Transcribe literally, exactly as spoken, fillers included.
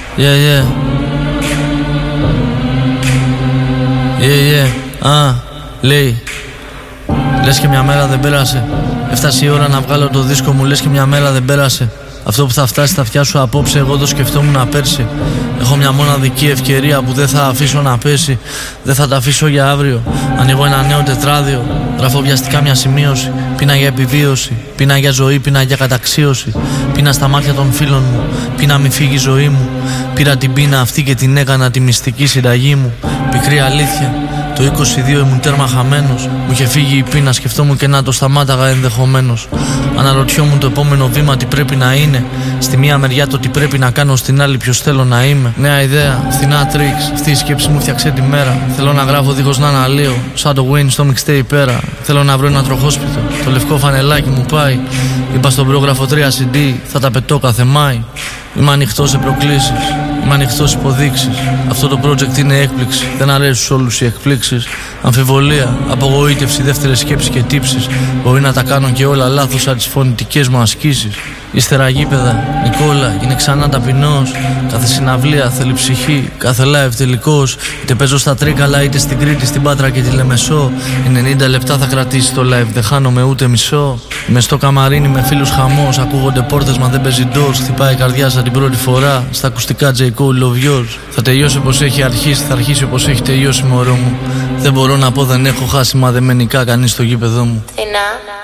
Yeah, yeah. Yeah, yeah. Α, λέει. Λες και μια μέρα δεν πέρασε. Έφτασε η ώρα να βγάλω το δίσκο μου, λες και μια μέρα δεν πέρασε. Αυτό που θα φτάσει στα αυτιά σου απόψε, εγώ το σκεφτόμουν πέρσι. Έχω μια μοναδική ευκαιρία που δεν θα αφήσω να πέσει. Δεν θα τα αφήσω για αύριο. Ανοίγω ένα νέο τετράδιο. Γράφω βιαστικά μια σημείωση. Πίνα για επιβίωση. Πίνα για ζωή, πίνα για καταξίωση. Πίνα στα μάτια των φίλων μου. Πίνα μη φύγει η ζωή μου. Πήρα την πίνα αυτή και την έκανα τη μυστική συνταγή μου. Πικρή αλήθεια. Το είκοσι δύο ήμουν τέρμα χαμένος. Μου είχε φύγει η πείνα, σκεφτόμουν και να το σταμάταγα ενδεχομένως. Αναρωτιόμουν το επόμενο βήμα τι πρέπει να είναι. Στη μία μεριά το τι πρέπει να κάνω, στην άλλη ποιος θέλω να είμαι. Νέα ιδέα, φθηνά τρίξ. Αυτή η σκέψη μου φτιάξε τη μέρα. Θέλω να γράφω δίχως να αναλύω. Σαν το Wayne στο mixtape πέρα. Θέλω να βρω ένα τροχόσπιτο. Το λευκό φανελάκι μου πάει. Είπα στον πρόγραφο τρία σι ντι, θα τα πετώ κάθε Μάη. Είμαι ανοιχτός σε προκλήσεις. Είμαι ανοιχτός υποδείξεις. Αυτό το project είναι έκπληξη. Δεν αρέσει στους όλους οι εκπλήξεις. Αμφιβολία, απογοήτευση, δεύτερες σκέψεις και τύψεις. Μπορεί να τα κάνω και όλα λάθος σαν τις φωνητικές μου ασκήσεις. Ύστερα γήπεδα, Νικόλα, είναι ξανά ταπεινός. Κάθε συναυλία θέλει ψυχή, κάθε live τελικός. Είτε παίζω στα Τρίκαλα, είτε στην Κρήτη, στην Πάτρα και τη Λεμεσό. ενενήντα λεπτά θα κρατήσει το live, δεν χάνομαι ούτε μισό. Είμαι στο καμαρίνι με φίλους χαμός. Ακούγονται πόρτες μα δεν παίζει ντος. Χτυπάει η καρδιά σαν την πρώτη φορά. Στα ακουστικά J. Cole, love yours. Θα τελειώσει όπως έχει αρχίσει, θα αρχίσει όπως έχει τελειώσει, μωρό μου. Δεν μπορώ να πω δεν έχω χάσει, μα δεν μένει κανείς στο γήπεδο μου.